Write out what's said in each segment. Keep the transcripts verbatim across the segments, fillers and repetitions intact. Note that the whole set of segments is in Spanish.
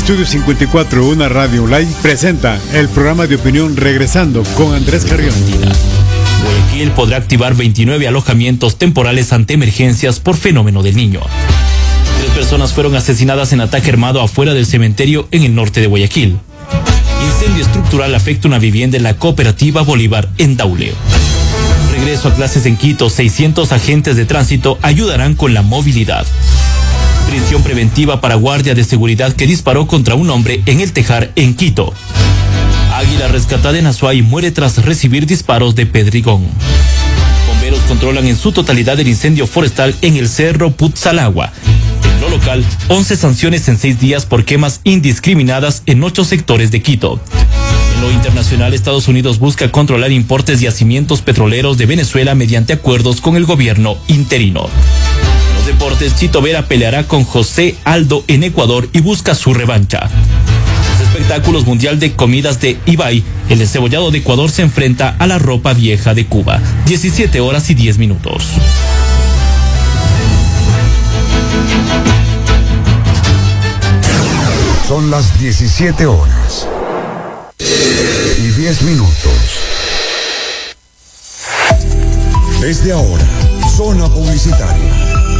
Estudio cincuenta y cuatro, una radio online, presenta el programa de opinión Regresando con Andrés Carrión. Guayaquil podrá activar veintinueve alojamientos temporales ante emergencias por fenómeno del Niño. Tres personas fueron asesinadas en ataque armado afuera del cementerio en el norte de Guayaquil. Incendio estructural afecta una vivienda en la cooperativa Bolívar en Dauleo. Regreso a clases en Quito, seiscientos agentes de tránsito ayudarán con la movilidad. Prisión preventiva para guardia de seguridad que disparó contra un hombre en el Tejar, en Quito. Águila rescatada en Azuay muere tras recibir disparos de Pedrigón. Bomberos controlan en su totalidad el incendio forestal en el Cerro Putzalagua. En lo local, once sanciones en seis días por quemas indiscriminadas en ocho sectores de Quito. En lo internacional, Estados Unidos busca controlar importes de yacimientos petroleros de Venezuela mediante acuerdos con el gobierno interino. En los deportes, Chito Vera peleará con José Aldo en Ecuador y busca su revancha. Espectáculos mundial de comidas de Ibai, el encebollado de Ecuador se enfrenta a la ropa vieja de Cuba. diecisiete horas y diez minutos. Son las diecisiete horas y diez minutos. Desde ahora, zona publicitaria.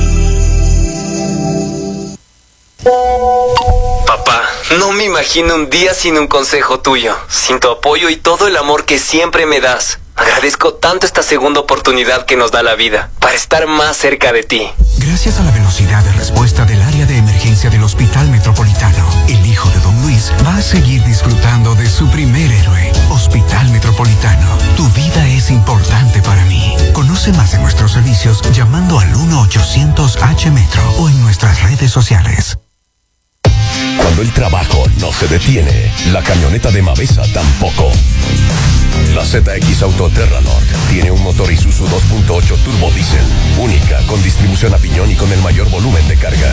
Papá, no me imagino un día sin un consejo tuyo, sin tu apoyo y todo el amor que siempre me das. Agradezco tanto esta segunda oportunidad que nos da la vida, para estar más cerca de ti. Gracias a la velocidad de respuesta del área de emergencia del Hospital Metropolitano, el hijo de Don Luis va a seguir disfrutando de su primer héroe. Hospital Metropolitano, tu vida es importante para mí. Conoce más de nuestros servicios llamando al uno ochocientos H Metro o en nuestras redes sociales. Cuando el trabajo no se detiene, la camioneta de Mavesa tampoco. La Z X Auto Terra Nord tiene un motor Isuzu dos punto ocho turbo diésel, única, con distribución a piñón y con el mayor volumen de carga.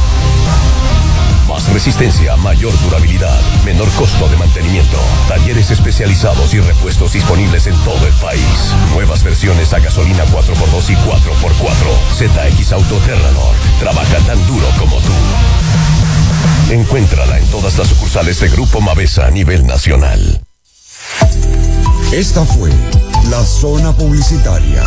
Más resistencia, mayor durabilidad, menor costo de mantenimiento, talleres especializados y repuestos disponibles en todo el país. Nuevas versiones a gasolina cuatro por dos y cuatro por cuatro. Z X Auto Terra Nord trabaja tan duro como tú. Encuéntrala en todas las sucursales de Grupo Mavesa a nivel nacional. Esta fue la zona publicitaria.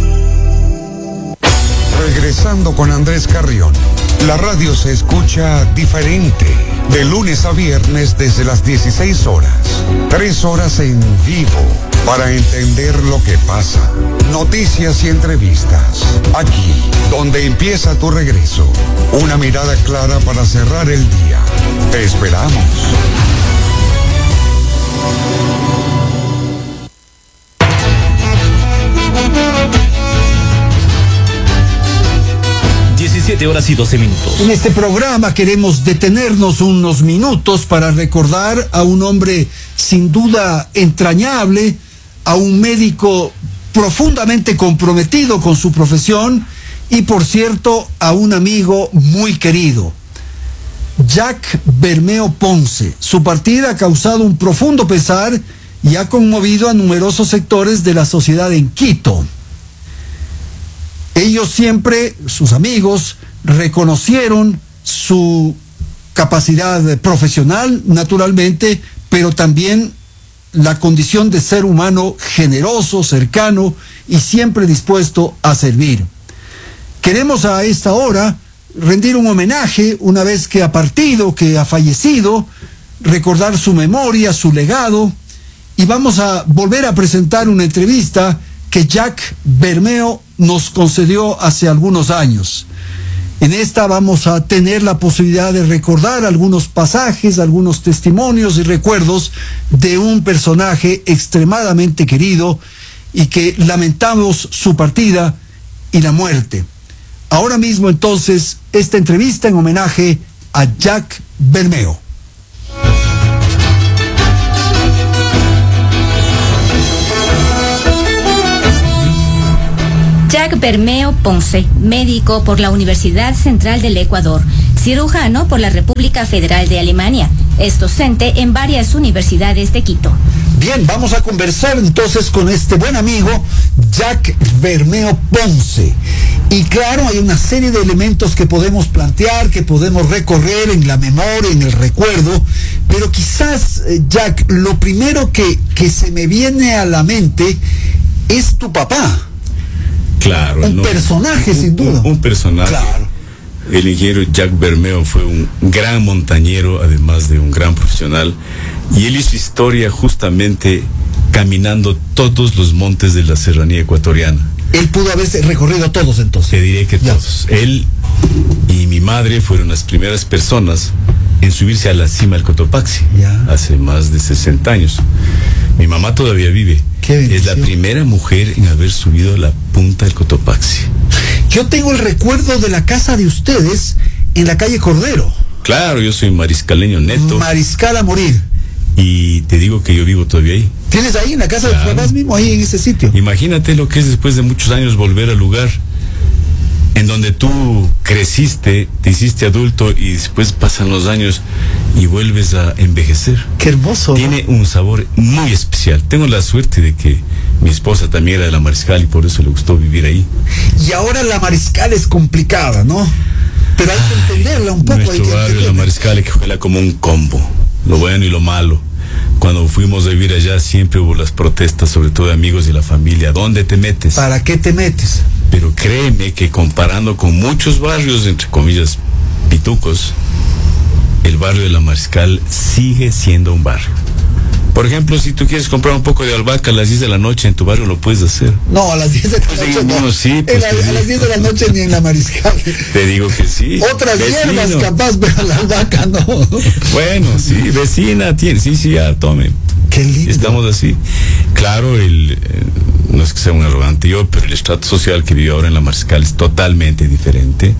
Regresando con Andrés Carrión. La radio se escucha diferente. De lunes a viernes desde las dieciséis horas. Tres horas en vivo para entender lo que pasa. Noticias y entrevistas. Aquí, donde empieza tu regreso. Una mirada clara para cerrar el día. Te esperamos. diecisiete horas y doce minutos. En este programa queremos detenernos unos minutos para recordar a un hombre sin duda entrañable, a un médico profundamente comprometido con su profesión y, por cierto, a un amigo muy querido, Jack Bermeo Ponce. Su partida ha causado un profundo pesar y ha conmovido a numerosos sectores de la sociedad en Quito. Ellos siempre, sus amigos, reconocieron su capacidad profesional, naturalmente, pero también la condición de ser humano generoso, cercano y siempre dispuesto a servir. Queremos a esta hora rendir un homenaje, una vez que ha partido, que ha fallecido, recordar su memoria, su legado, y vamos a volver a presentar una entrevista que Jack Bermeo nos concedió hace algunos años. En esta vamos a tener la posibilidad de recordar algunos pasajes, algunos testimonios y recuerdos de un personaje extremadamente querido y que lamentamos su partida y la muerte. Ahora mismo, entonces, esta entrevista en homenaje a Jack Bermeo. Jack Bermeo Ponce, médico por la Universidad Central del Ecuador, cirujano por la República Federal de Alemania, es docente en varias universidades de Quito. Bien, vamos a conversar entonces con este buen amigo Jack Bermeo Ponce. Y claro, hay una serie de elementos que podemos plantear, que podemos recorrer en la memoria, en el recuerdo, pero quizás, eh, Jack, lo primero que, que se me viene a la mente es tu papá. Claro. Un no, personaje, un, sin duda. Un, un personaje. Claro. El ingeniero Jack Bermeo fue un gran montañero, además de un gran profesional, y él hizo historia justamente caminando todos los montes de la serranía ecuatoriana. Él pudo haberse recorrido todos entonces. Te diré que Ya. todos. Él y mi madre fueron las primeras personas en subirse a la cima del Cotopaxi, Ya. hace más de sesenta años. Mi mamá todavía vive. Qué es bendición. la primera mujer en haber subido a la punta del Cotopaxi. Yo tengo el recuerdo de la casa de ustedes en la calle Cordero. Claro, yo soy mariscaleño neto. Mariscal a morir. Y te digo que yo vivo todavía ahí. ¿Tienes ahí en la casa de Claro. tus papás mismo, ahí en ese sitio? Imagínate lo que es después de muchos años volver al lugar en donde tú creciste, te hiciste adulto y después pasan los años y vuelves a envejecer. Qué hermoso. ¿no? Tiene un sabor muy especial. Tengo la suerte de que mi esposa también era de la Mariscal y por eso le gustó vivir ahí. Y ahora la Mariscal es complicada, ¿no? Pero hay que entenderla un poco. Nuestro hay que barrio, la entenderla. Mariscal, hay que jugarla como un combo, lo bueno y lo malo. Cuando fuimos a vivir allá siempre hubo las protestas, sobre todo de amigos y la familia. ¿Dónde te metes? ¿Para qué te metes? Pero créeme que comparando con muchos barrios, entre comillas, pitucos, el barrio de la Mariscal sigue siendo un barrio. Por ejemplo, si tú quieres comprar un poco de albahaca a las diez de la noche en tu barrio, lo puedes hacer. No, a las diez de la Pues noche sí, no. no, sí, pues En la- te a digo. las diez de la noche ni en la Mariscal. Te digo que sí. Otras Vecino. hierbas capaz, pero la albahaca no. Bueno, sí, vecina, tiene, sí, sí, ya, tome. Qué lindo. Estamos así. Claro, el, eh, no es que sea un arrogante yo, pero el estrato social que vive ahora en la Mariscal es totalmente diferente.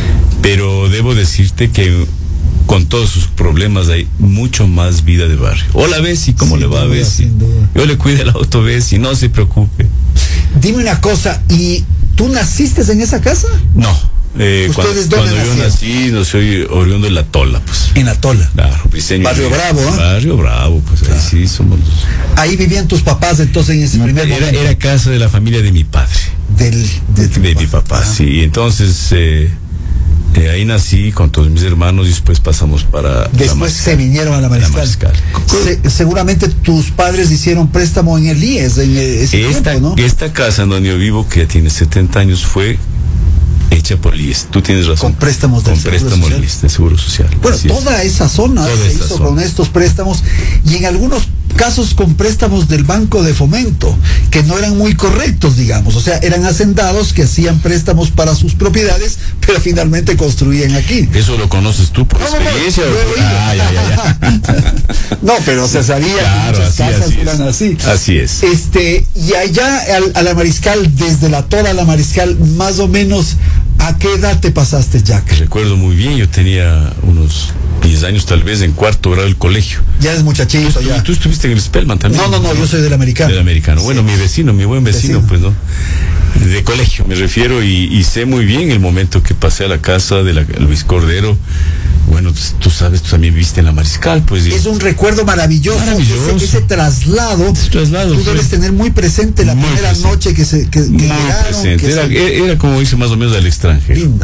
Pero debo decirte que con todos sus problemas hay mucho más vida de barrio. Hola, Bessie, ¿cómo Sin le va, duda, Bessie? sin duda. Yo le cuido el auto, Bessie, no se preocupe. Dime una cosa, ¿y tú naciste en esa casa? No. Eh, ¿Ustedes cuando, dónde cuando yo nacieron? nací, no soy oriundo de La Tola, pues. En La Tola. Claro, Briceño. Barrio Bravo, ¿ah? Barrio Bravo, pues ahí sí somos los... Ahí vivían tus papás entonces en ese primer Era, momento. era casa de la familia de mi padre. Del, de, tu De mi papá, Ah. sí. Entonces, eh, eh, ahí nací con todos mis hermanos y después pasamos para... la Después Mariscal. se vinieron a la Mariscal. La Mariscal. Se- seguramente tus padres hicieron préstamo en el I E S en ese Esta, tiempo, ¿no? esta casa en donde yo vivo, que ya tiene setenta años, fue hecha por el I E S. Tú tienes razón. Con préstamos del Con Seguro préstamos Social. del I E S, del Seguro Social. Bueno, Así es. toda esa zona Toda se esa hizo zona. con estos préstamos y en algunos casos con préstamos del Banco de Fomento, que no eran muy correctos, digamos. O sea, eran hacendados que hacían préstamos para sus propiedades, pero finalmente construían aquí. ¿Eso lo conoces tú por No, no, no, experiencia? lo he oído. Ah, ya, ya, ya. No, pero se sabía Claro, que muchas así, casas así eran es. así. Así es. Este, y allá al- a la Mariscal, desde La Tola a la Mariscal, más o menos, ¿a qué edad te pasaste, Jack? Recuerdo muy bien, yo tenía unos diez años tal vez en cuarto grado del colegio. Ya eres muchachito, ¿Tú, ya. tú estuviste en el Spellman también? No, no, no, yo soy del americano. Del americano. Bueno, Sí. mi vecino, mi buen vecino, Vecino. pues, ¿no? De colegio me refiero y, y sé muy bien el momento que pasé a la casa de la, Luis Cordero. Bueno, pues, tú sabes, tú también viviste en la Mariscal, pues. y- Es un recuerdo maravilloso, Maravilloso. Ese, ese traslado. Ese traslado Tú fue debes tener muy presente la muy primera presente. noche que se que, que muy llegaron. presente. que Era, se- era como dice más o menos del extranjero. lindo.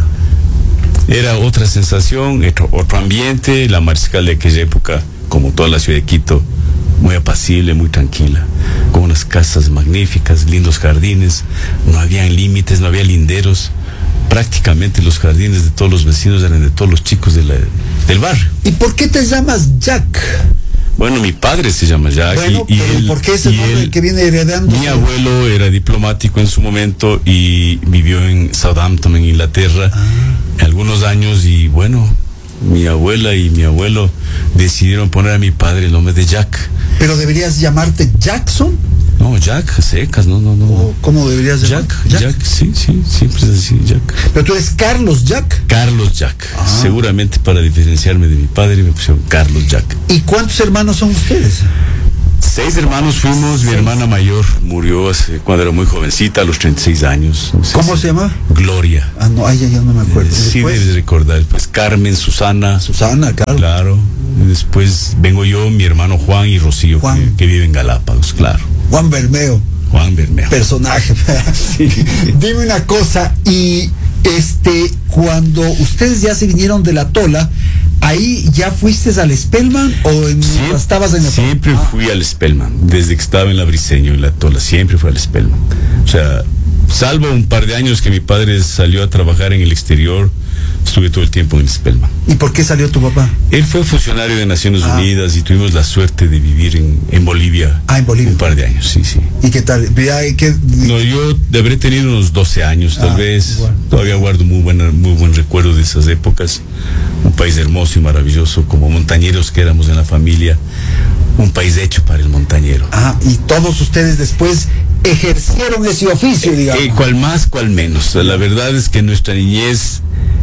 Era otra sensación, otro, otro ambiente. La Mariscal de aquella época, como toda la ciudad de Quito, muy apacible, muy tranquila, con unas casas magníficas, lindos jardines, no habían límites, no había linderos. Prácticamente los jardines de todos los vecinos eran de todos los chicos de la- del barrio. ¿Y por qué te llamas Jack? Bueno, mi padre se llama Jack Bueno, y, y pero él, ¿por qué ese y nombre él- que viene heredando? mi abuelo era diplomático en su momento y vivió en Southampton, en Inglaterra, algunos años y bueno, mi abuela y mi abuelo decidieron poner a mi padre el nombre de Jack. Pero deberías llamarte Jackson. No, Jack, secas, no, no, no. ¿O cómo deberías Jack, llamarte? Jack, sí, sí, siempre es así, Jack. Pero tú eres Carlos Jack. Carlos Jack. Ah. Seguramente para diferenciarme de mi padre me pusieron Carlos Jack. ¿Y cuántos hermanos son ustedes? Seis hermanos fuimos, mi hermana mayor murió hace, cuando era muy jovencita, a los treinta y seis años. No sé ¿Cómo si- se llama? Gloria. Ah, no, ay, ya, ya no me acuerdo. Sí, Después, debes recordar. Pues Carmen, Susana. Susana, claro. Claro. Y después vengo yo, mi hermano Juan y Rocío, Juan. Que, que vive en Galápagos, claro. Juan Bermeo. Juan Bermejo. Personaje. Sí. Dime una cosa, y este, cuando ustedes ya se vinieron de la Tola, ¿ahí ya fuiste al Spellman o en, Sí, estabas en la Tola? Siempre Ah. fui al Spellman, desde que estaba en la Briceño, en la Tola, siempre fui al Spellman. O sea, salvo un par de años que mi padre salió a trabajar en el exterior, estuve todo el tiempo en el Spellman. ¿Y por qué salió tu papá? Él fue funcionario de Naciones Ah. Unidas y tuvimos la suerte de vivir en, en Bolivia. Ah, en Bolivia. Un par de años, sí, sí. ¿Y qué tal? Ya, ¿qué? No, yo habré tenido unos doce años, tal Ah, vez. igual. Todavía guardo muy, buena, muy buen recuerdo de esas épocas. Un país hermoso y maravilloso, como montañeros que éramos en la familia. Un país hecho para el montañero. Ah, y todos ustedes después ejercieron ese oficio, digamos. Eh, cual más, cual menos. La verdad es que nuestra niñez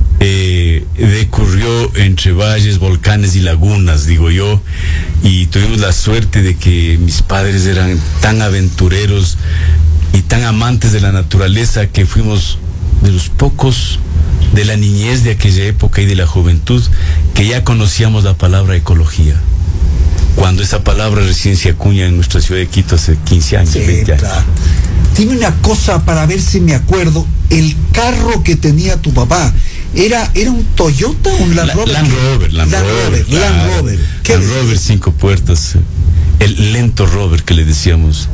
eh, decurrió entre valles, volcanes y lagunas, digo yo, y tuvimos la suerte de que mis padres eran tan aventureros y tan amantes de la naturaleza que fuimos de los pocos de la niñez de aquella época y de la juventud que ya conocíamos la palabra ecología, cuando esa palabra recién se acuña en nuestra ciudad de Quito hace quince años, Sí, veinte años. claro. Dime una cosa para ver si me acuerdo. El carro que tenía tu papá, ¿era, era un Toyota o un Land La- Rover? Land Rover, Land Land Rover, Rover, claro. Land Rover. ¿Qué Land belleza? Rover cinco puertas, el lento Rover que le decíamos.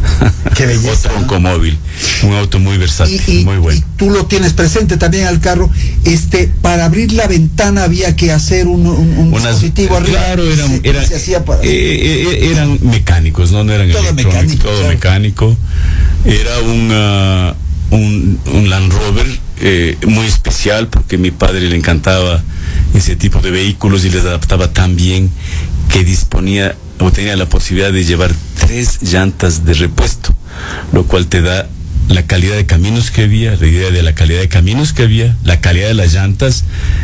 Qué belleza, O troncomóvil, un auto muy versátil, Y, y- muy bueno. y tú lo tienes presente también al carro. Este, para abrir la ventana había que hacer un, un, un Unas- dispositivo arriba. Claro, eran, Se- eran, se hacía para- eh, eh, eran mecánicos, no, no eran Todo electrónicos, mecánico, todo claro. mecánico. Era un, ah, un, un Land Rover eh, muy especial porque a mi padre le encantaba ese tipo de vehículos y les adaptaba tan bien que disponía o tenía la posibilidad de llevar tres llantas de repuesto, lo cual te da la calidad de caminos que había, la idea de la calidad de caminos que había, la calidad de las llantas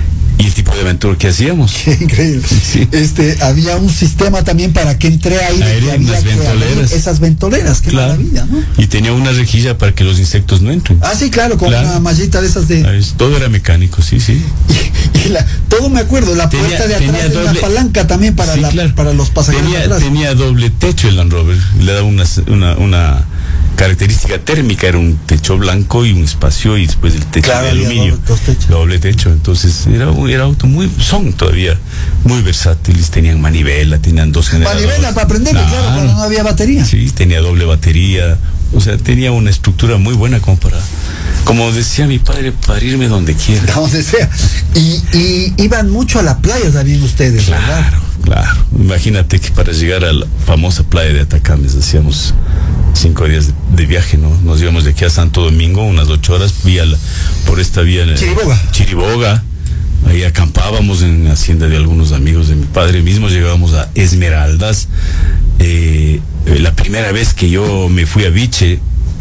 y el tipo de aventura que hacíamos. Qué increíble. Sí. Este, había un sistema también para que entre aire, Aire, que había unas que abrir ventoleras. esas ventoleras, qué Claro. maravilla, ¿no? Y tenía una rejilla para que los insectos no entren. Ah, sí, claro, con Claro. una mallita de esas de... Ah, es- Todo era mecánico, sí, sí. Y, y la, todo me acuerdo, la Tenía- puerta de tenía atrás de una doble- palanca también para, Sí, la, claro. para los pasajeros Tenía, atrás. tenía doble techo el Land Rover. Le daba una, una, una característica térmica, era un techo blanco y un espacio y después el techo Claro, de había aluminio. doble- dos techos. Doble techo. Entonces era un era auto muy, son todavía muy versátiles, tenían manivela, tenían dos generadores. Manivela para prenderle, claro, cuando no había batería. Sí, tenía doble batería, o sea, tenía una estructura muy buena como para, como decía mi padre, para irme donde quiera. Donde sea. Y, y iban mucho a la playa también ustedes, ¿verdad? Claro, claro. Imagínate que para llegar a la famosa playa de Atacames hacíamos cinco días de, de viaje, ¿no? Nos íbamos de aquí a Santo Domingo, unas ocho horas, vía la, por esta vía. Chiriboga. Chiriboga. Ahí acampábamos en la hacienda de algunos amigos de mi padre mismo, llegábamos a Esmeraldas. Eh, eh, la primera vez que yo me fui a Viche,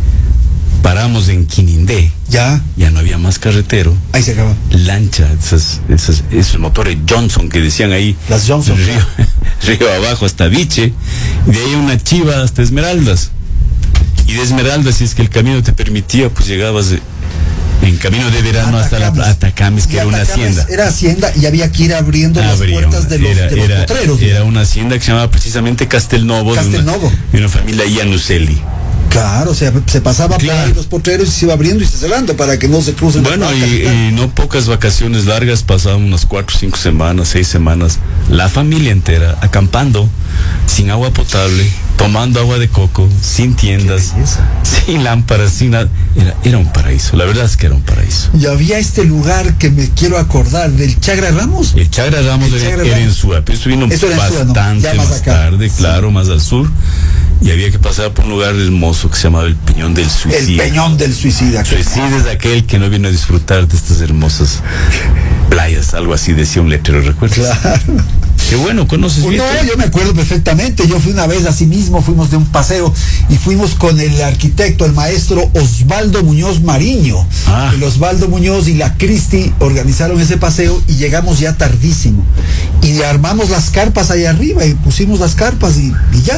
paramos en Quinindé. Ya, Ya no había más carretero. ahí se acaba. Lancha, esas, esas, esos motores Johnson que decían ahí. Las Johnson, Río, río abajo hasta Viche, y de ahí una chiva hasta Esmeraldas. Y de Esmeraldas, si es que el camino te permitía, pues llegabas de- en camino de verano hasta la Atacames. Atacames, que Y era una Atacames hacienda. Era hacienda y había que ir abriendo las Abría puertas una- de los, era, de los era- potreros. era una hacienda que se llamaba precisamente Castelnovo, Castelnovo. De, una, de una familia Iannuselli. Claro, o sea, se pasaba por Claro. ahí los potreros y se iba abriendo y se cerrando para que no se crucen las Bueno, vacas y, tal. y no pocas vacaciones largas, pasábamos unas cuatro, cinco semanas, seis semanas, la familia entera acampando, sin agua potable, tomando agua de coco, sin tiendas, belleza. sin lámparas, sin nada. Era, era un paraíso, la verdad es que era un paraíso. Y había este lugar que me quiero acordar, del Chagra Ramos. El Chagra Ramos El era, Chagra era en Ramos. Suá, pero esto vino Eso era en Suá, ¿no? bastante Ya más más, acá. tarde, Sí. claro, más al sur, y había que pasar por un lugar hermoso que se llamaba el Peñón del El Suicida. Peñón del Suicida. Suicida es aquel que no vino a disfrutar de estas hermosas playas, algo así decía un letrero, ¿recuerdas? Claro. Qué bueno, conoces bien. No, yo me acuerdo perfectamente. Yo fui una vez así mismo, fuimos de un paseo y fuimos con el arquitecto, el maestro Osvaldo Muñoz Mariño. Ah. El Osvaldo Muñoz y la Cristi organizaron ese paseo y llegamos ya tardísimo. Y armamos las carpas ahí arriba y pusimos las carpas y, y ya.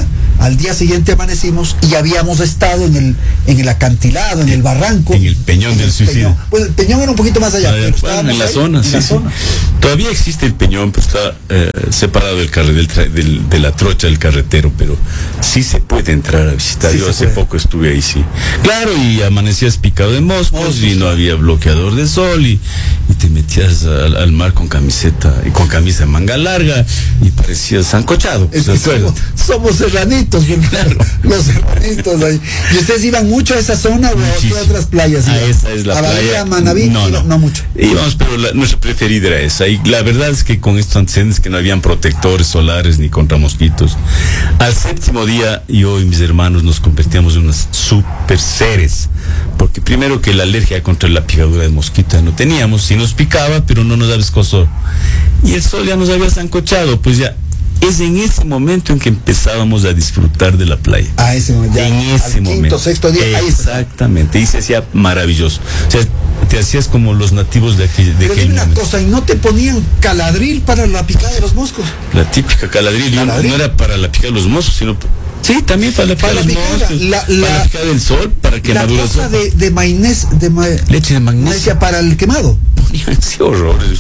Al día siguiente amanecimos y habíamos estado en el, en el acantilado, en el barranco. En el peñón del suicidio. Pues el peñón era un poquito más allá. Ah, pero bueno, en la ahí, zona, en sí, la sí. zona. Todavía existe el peñón, pero está eh, separado del carre, del, tra- del de la trocha del carretero, pero sí se puede entrar a visitar. Sí Yo se hace puede. poco estuve ahí, sí. Claro, y amanecías picado de moscos, Moscos, y no sí. había bloqueador de sol, y, y te metías al, al mar con camiseta, y con camisa de manga larga, y parecías sancochado. Es ¿te que acuerdas? somos, somos serranitos, claro. Los serranitos ahí. ¿Y ustedes iban mucho a esa zona o a Muchísimo. qué otras playas? Ah, iban? esa es la ¿A Bahía, playa. Manaví? No, Iban- no. no mucho. Íbamos, pero la- nuestra preferida era esa. Y la verdad es que con estos antecedentes que no habían protectores solares ni contra mosquitos. Al séptimo día, yo y mis hermanos nos convertíamos en unos super seres. Porque primero que la alergia contra la picadura de mosquita no teníamos. Sí nos picaba, pero no nos daba escozor. Y el sol ya nos había zancochado, pues ya. Es en ese momento en que empezábamos a disfrutar de la playa. A ese momento. ya, En ese al quinto, momento. sexto día. Ahí está. Exactamente. Y se hacía maravilloso. O sea, te hacías como los nativos de aquel, de Pero aquel dime una momento. cosa, ¿y no te ponían caladril para la picada de los moscos? La típica caladril, y Caladril. no era para la picada de los moscos, sino sí, también para la picada Para de la los picada, moscos, la- para la- la picada del sol, para que La madure el cosa sol. de, de magnés, de ma- Leche de magnesio. magnesia para el quemado. Ponían así horrores.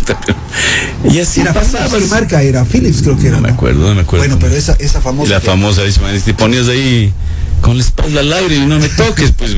Y así Era pasaba. ¿qué marca era? Philips creo que era. No me acuerdo, no me acuerdo. Bueno, pero esa, esa famosa. Y la que- famosa, dice, man, te ponías ahí con la espalda al aire y no me toques, pues.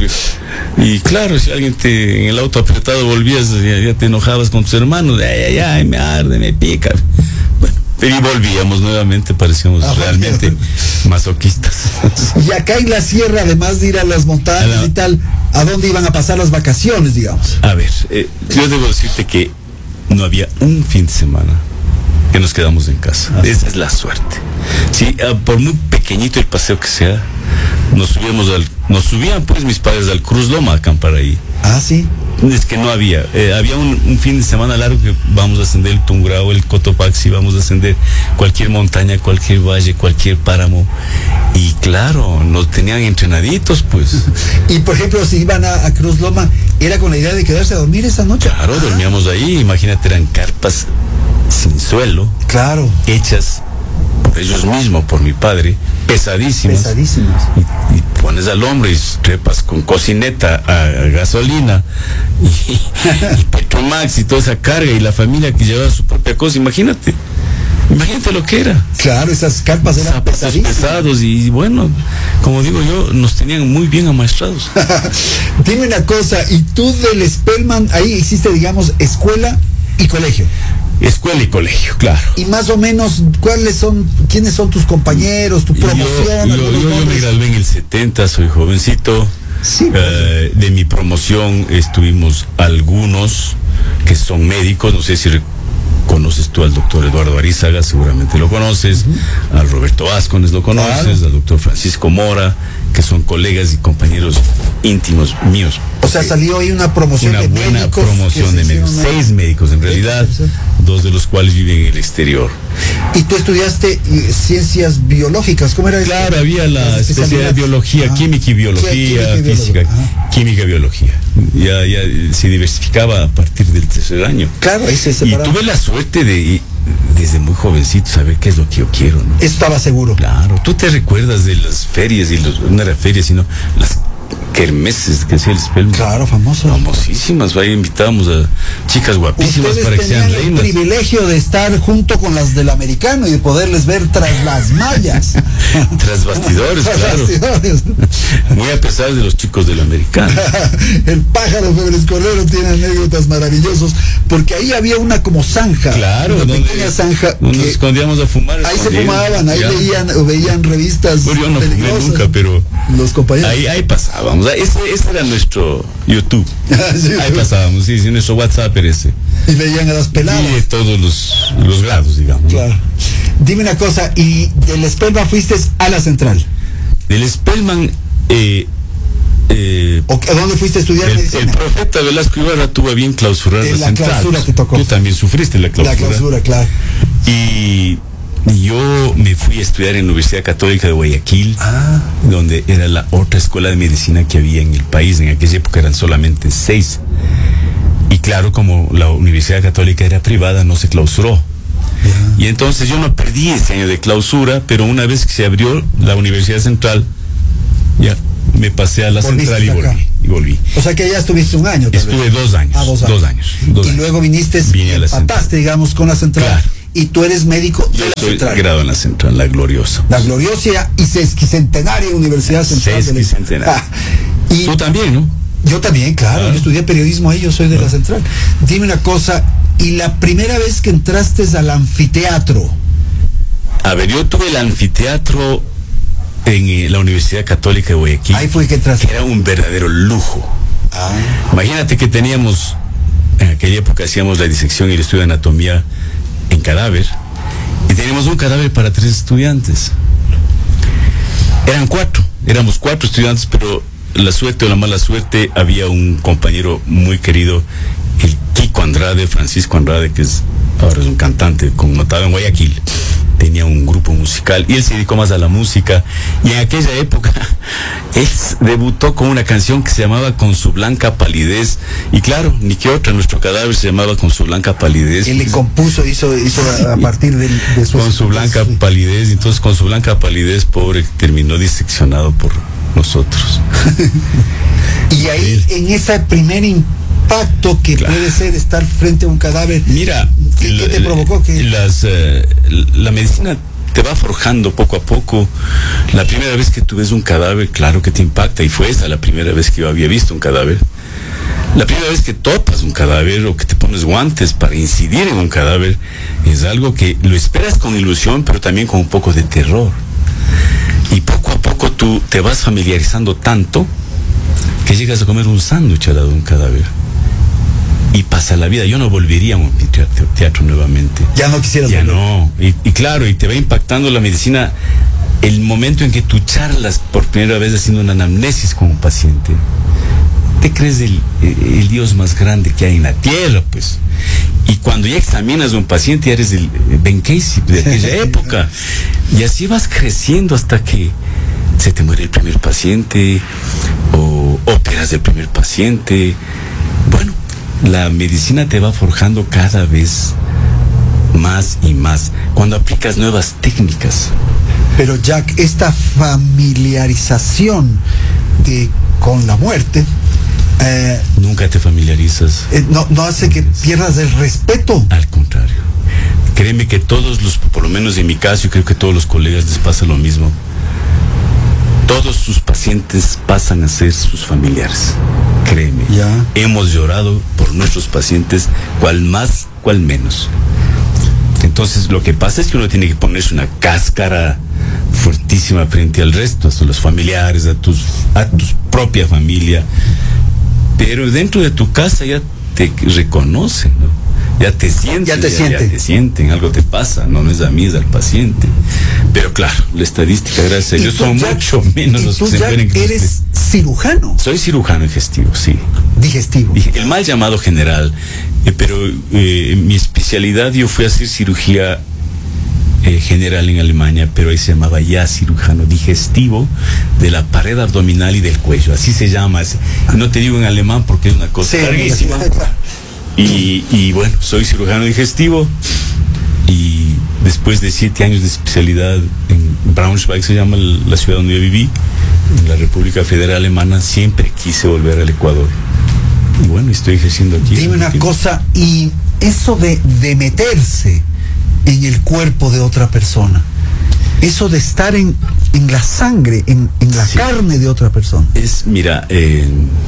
Y claro, si alguien te en el auto apretado volvías, ya, ya te enojabas con tus hermanos, ay, ay, ay, me arde, me pica. Bueno, pero y volvíamos nuevamente, parecíamos Ah, realmente bueno. masoquistas. Y acá en la sierra, además de ir a las montañas A la- y tal, ¿a dónde iban a pasar las vacaciones, digamos? A ver, eh, yo debo decirte que no había un fin de semana que nos quedamos en casa. Esa es la suerte. Sí, ah, por muy pequeñito el paseo que sea, nos subíamos al, nos subían pues mis padres al Cruz Loma a acampar ahí. Ah, sí. Es que no había, eh, había un, un fin de semana largo que vamos a ascender el Tungrao, el Cotopaxi, vamos a ascender cualquier montaña, cualquier valle, cualquier páramo. Y claro, nos tenían entrenaditos, pues. Y por ejemplo, si iban a, a Cruz Loma, ¿era con la idea de quedarse a dormir esa noche? Claro, Ah, dormíamos ahí, imagínate, eran carpas sin suelo, Claro, hechas por ellos mismos, por mi padre, pesadísimas. pesadísimas. Y, y pones al hombre y trepas con cocineta a, a gasolina y, y Petromax y toda esa carga y la familia que llevaba su propia cosa, imagínate. Imagínate lo que era. Claro, esas carpas eran Zapatos pesadísimas. pesados y bueno, como digo yo, nos tenían muy bien amaestrados. Dime una cosa, ¿y tú del Spellman, ahí hiciste, digamos, escuela y colegio? Escuela y colegio, claro. Y más o menos, ¿cuáles son, quiénes son tus compañeros, tu Yo, promoción? yo, algunos yo- yo me nombres? gradué en el setenta, soy jovencito. Sí, pues. Eh, de mi promoción estuvimos algunos que son médicos, no sé si re- conoces tú al doctor Eduardo Arizaga, seguramente lo conoces, al Roberto Vázquez lo conoces, Claro. al doctor Francisco Mora, que son colegas y compañeros íntimos míos. O sea, salió ahí una promoción Una de buena médicos. promoción que de se médicos, hicieron ahí. seis médicos en realidad, Sí. dos de los cuales viven en el exterior. Y tú estudiaste eh, ciencias biológicas, ¿cómo era eso? Claro, había la especialidad de biología, Ajá. química y biología, Química y física, biología. Ajá. química y biología. Ya, ya eh, se diversificaba a partir del tercer año. Claro, ahí se Y separaba. tuve la suerte de, y- desde muy jovencito, saber qué es lo que yo quiero, ¿no? Estaba seguro. Claro, tú te recuerdas de las ferias, y los, no era ferias, sino las kermeses que hacía el Spellman. Claro, famoso. Famosísimas, ahí invitábamos a chicas guapísimas Ustedes para que sean tenían el reinas. privilegio de estar junto con las del americano y de poderles ver tras las mallas. Tras bastidores, Tras claro. bastidores. Muy a pesar de los chicos del americano. El pájaro febrescolero tiene anécdotas maravillosas porque ahí había una como zanja, Claro, una donde pequeña zanja nos que escondíamos a fumar. ahí se escondidos, fumaban, ahí ya. veían o veían revistas Bueno, yo no fumé peligrosas. nunca, pero Los compañeros. ahí, ahí pasábamos. Ese, ese era nuestro YouTube. Sí, Ahí sí. pasábamos, sí, sí, nuestro WhatsApp era ese. Y veían a las peladas. Y de todos los, los grados, digamos. Claro. Dime una cosa, y del Spellman fuiste a la central. Del Spellman, eh, eh, ¿O a dónde fuiste a estudiar el, medicina? el profeta Velasco Ibarra tuvo a bien clausurar En la, la central. clausura te tocó. Tú también sufriste la clausura. La clausura, claro. Y yo me fui a estudiar en la Universidad Católica de Guayaquil, Ah. donde era la otra escuela de medicina que había en el país. En aquella época eran solamente seis. Y claro, como la Universidad Católica era privada, no se clausuró. Y Y entonces yo no perdí este año de clausura, pero una vez que se abrió la Universidad Central, ya me pasé a la Central y volví, y volví. O sea que ya estuviste un año. Estuve vez. dos años. Ah, dos años. Dos años. Dos y años. luego viniste, empataste, digamos, con la Central. Claro. Y tú eres médico de yo la soy Central. grado en la Central, la gloriosa. La gloriosa y sesquicentenaria Universidad Central. Sesquicentenaria. Ah, y tú también, ¿no? Yo también, claro. claro. Yo estudié periodismo ahí, yo soy de claro. la Central. Dime una cosa, ¿y la primera vez que entraste al anfiteatro? A ver, yo tuve el anfiteatro en eh, la Universidad Católica de Guayaquil. Ahí fue que entraste. Que era un verdadero lujo. Ah. Imagínate que teníamos, en aquella época hacíamos la disección y el estudio de anatomía en cadáver, y teníamos un cadáver para tres estudiantes. Eran cuatro, éramos cuatro estudiantes, pero la suerte o la mala suerte, había un compañero muy querido, el Kiko Andrade, Francisco Andrade, que es ahora es un cantante connotado en Guayaquil. Tenía un grupo musical y él se dedicó más a la música, y en aquella época él debutó con una canción que se llamaba Con su blanca palidez, y claro, ni que otra, nuestro cadáver se llamaba Con su blanca palidez. Él le compuso, hizo, hizo a partir de, de su... Con su blanca sí. palidez, entonces con su blanca palidez, pobre, terminó diseccionado por nosotros. Y ahí, en ese primer impacto que claro. puede ser estar frente a un cadáver, mira, ¿qué, la, ¿qué te provocó? Que las, uh, la medicina te va forjando poco a poco. La primera vez que tú ves un cadáver, claro que te impacta, y fue esa la primera vez que yo había visto un cadáver. La primera vez que topas un cadáver o que te pones guantes para incidir en un cadáver, es algo que lo esperas con ilusión, pero también con un poco de terror. Y poco a poco tú te vas familiarizando tanto que llegas a comer un sándwich al lado de un cadáver. Y pasa la vida. Yo no volvería a un teatro, teatro nuevamente. Ya no quisieras Ya volver. no. Y, y claro, y te va impactando la medicina el momento en que tú charlas por primera vez haciendo una anamnesis con un paciente. Te crees el, el Dios más grande que hay en la tierra, pues. Y cuando ya examinas a un paciente, ya eres el Ben Casey de aquella época. Y así vas creciendo hasta que se te muere el primer paciente, o operas el primer paciente. Bueno, la medicina te va forjando cada vez más y más cuando aplicas nuevas técnicas. Pero Jack, esta familiarización de, con la muerte, eh, nunca te familiarizas. Eh, no, no hace que pierdas el respeto. Al contrario. Créeme que todos los, por lo menos en mi caso, y creo que a todos los colegas les pasa lo mismo, todos sus pacientes pasan a ser sus familiares. Créeme. Ya. Hemos llorado por nuestros pacientes, cual más, cual menos. Entonces, lo que pasa es que uno tiene que ponerse una cáscara fuertísima frente al resto, a los familiares, a tus, a tu propia familia. Pero dentro de tu casa ya te reconocen, ¿no? Ya te sienten, ya te ya, sienten. Ya te sienten, algo te pasa, no, no es a mí, es al paciente. Pero claro, la estadística, gracias a Dios, son Jack, mucho menos los que se mueren. ¿Tú eres cirujano? Soy cirujano digestivo, sí. Digestivo. El mal llamado general, eh, pero eh, mi especialidad, yo fui a hacer cirugía eh, general en Alemania, pero ahí se llamaba ya cirujano digestivo de la pared abdominal y del cuello, así se llama. Así. No te digo en alemán porque es una cosa sí, larguísima. Y, y bueno, soy cirujano digestivo, y después de siete años de especialidad en Braunschweig, se llama la ciudad donde yo viví, en la República Federal Alemana, siempre quise volver al Ecuador. Y bueno, estoy ejerciendo aquí. Dime una cosa, y eso de, de meterse en el cuerpo de otra persona, eso de estar en, en la sangre, en, en la sí. carne de otra persona. Es, mira, eh,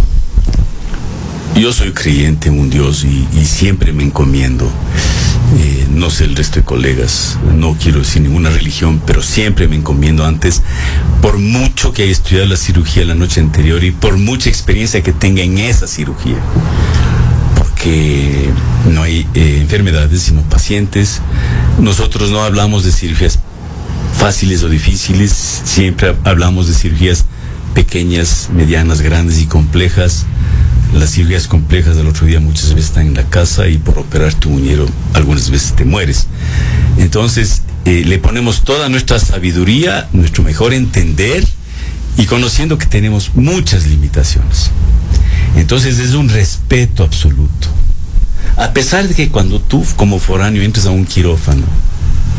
yo soy creyente en un Dios y, y siempre me encomiendo. Eh, no sé el resto de colegas, no quiero decir ninguna religión, pero siempre me encomiendo antes, por mucho que haya estudiado la cirugía la noche anterior y por mucha experiencia que tenga en esa cirugía. Porque no hay eh, enfermedades, sino pacientes. Nosotros no hablamos de cirugías fáciles o difíciles, siempre hablamos de cirugías pequeñas, medianas, grandes y complejas. Las cirugías complejas del otro día muchas veces están en la casa, y por operar tu muñero algunas veces te mueres. Entonces eh, le ponemos toda nuestra sabiduría, nuestro mejor entender, y conociendo que tenemos muchas limitaciones. Entonces es un respeto absoluto. A pesar de que cuando tú como foráneo entres a un quirófano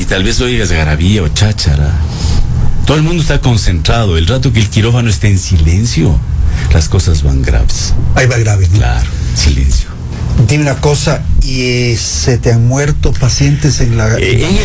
y tal vez oigas garabía o cháchara. Todo el mundo está concentrado. El rato que el quirófano esté en silencio, las cosas van graves. Ahí va grave, ¿no? Claro, silencio. Dime una cosa, ¿y eh, se te han muerto pacientes en la... Eh, en